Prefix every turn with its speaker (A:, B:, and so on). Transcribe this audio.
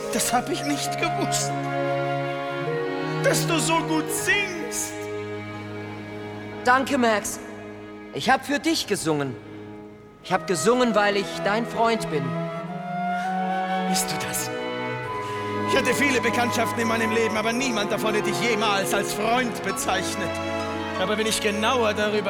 A: Das habe ich nicht gewusst. Dass du so gut singst.
B: Danke, Max. Ich habe für dich gesungen. Ich habe gesungen, weil ich dein Freund bin.
A: Bist du das? Ich hatte viele Bekanntschaften in meinem Leben, aber niemand davon hätte ich jemals als Freund bezeichnet. Aber wenn ich genauer darüber